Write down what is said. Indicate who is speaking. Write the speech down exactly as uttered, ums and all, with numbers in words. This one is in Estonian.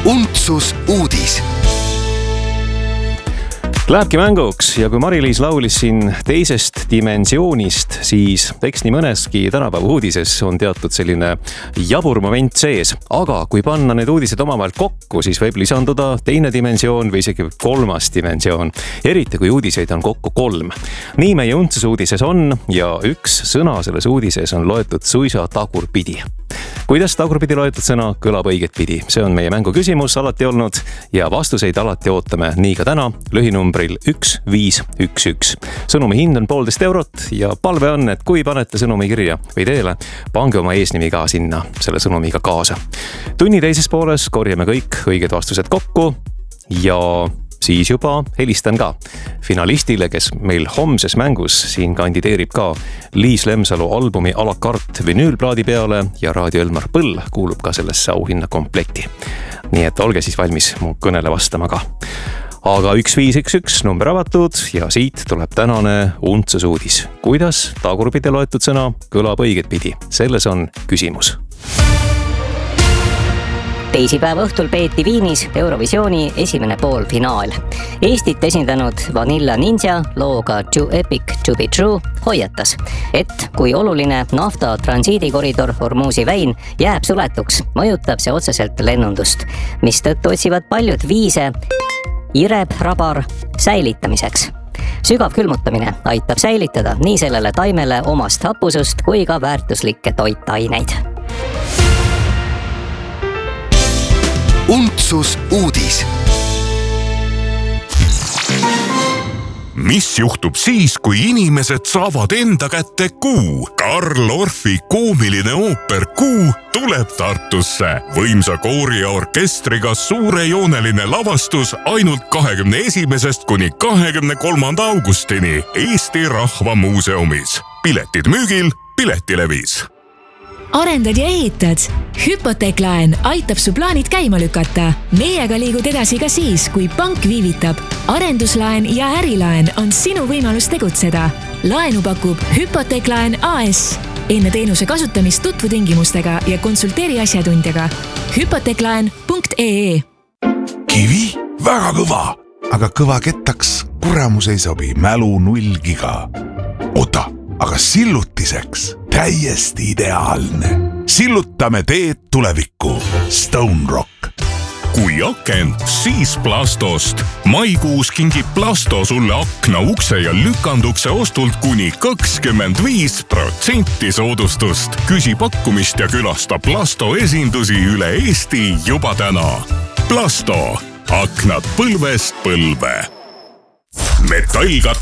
Speaker 1: Untsus uudis.
Speaker 2: Lähebki mänguks ja kui Mari-Liis laulis siin teisest dimensioonist, siis eks nii mõneski tänapäeva uudises on teatud selline jabur moment sees. Aga kui panna need uudised omavahel kokku, siis võib lisanduda teine dimensioon või isegi kolmas dimensioon. Eriti kui uudiseid on kokku kolm. Nii meie Untsus uudises on ja üks sõna selles uudises on loetud suisa tagurpidi. Kuidas tagurpidi loetud sõna kõlab õiget pidi? See on meie mängu küsimus alati olnud ja vastuseid alati ootame nii ka täna lühinumbril üks viis üks üks. Sõnumi hind on poolteist eurot ja palve on, et kui panete sõnumi kirja või teele, pange oma eesnimi ka sinna selle sõnumiga kaasa. Tunni teises pooles korjame kõik õiged vastused kokku ja siis juba helistan ka finalistile, kes meil homses mängus siin kandideerib ka Liis Lemsalu albumi A la carte vinüülplaadi peale ja Raadio Elmar Põll kuulub ka sellesse auhinna komplekti. Nii et olge siis valmis mu kõnele vastama ka. Aga üks viis üks üks number avatud ja siit tuleb tänane Untsus uudis. Kuidas tagurpidi loetud sõna kõlab õiget pidi? Selles on küsimus.
Speaker 3: Teisipäeva õhtul peeti Viinis Eurovisiooni esimene poolfinaal. Eestit esindanud Vanilla Ninja looga Too Epic to be True hoiatas, et kui oluline nafta transiidikoridor Hormuzi väin jääb suletuks, mõjutab see otseselt lennundust, mistõttu otsivad paljud viise Ireb rabar säilitamiseks. Sügav külmutamine aitab säilitada nii sellele taimele omast hapusust kui ka väärtuslikke toitaineid.
Speaker 1: Untsus uudis.
Speaker 4: Mis juhtub siis, kui inimesed saavad enda kätte Kuu? Karl Orfi koomiline ooper Kuu tuleb Tartusse. Võimsa koori ja orkestriga suurejooneline lavastus ainult kahekümne esimesest kuni kahekümne kolmanda augustini Eesti Rahva Muuseumis. Piletid müügil Piletilevis.
Speaker 5: Arendad ja ehitad? Hüpoteeklaen aitab su plaanid käima lükata. Meiega liigud edasi ka siis, kui pank viivitab. Arenduslaen ja ärilaen on sinu võimalus tegutseda. Laenu pakub Hüpoteeklaen A S. Enne teenuse kasutamist tutvu tingimustega ja konsulteeri asjatundjaga. Hüpoteeklaen punkt ee.
Speaker 6: Kivi? Väga kõva, aga kõva kettaks kuramus ei sobi, mälu null giga. Ota, aga sillutiseks täiesti ideaalne. Sillutame teed tulevikku. Stone Rock.
Speaker 4: Kui aken, siis Plastost. Maikuus kingib Plasto sulle akna, ukse ja lükandukse ostult kuni kakskümmend viis protsenti soodustust. Küsi pakkumist ja külasta Plasto esindusi üle Eesti juba täna. Plasto. Aknad põlvest põlve. Metallkat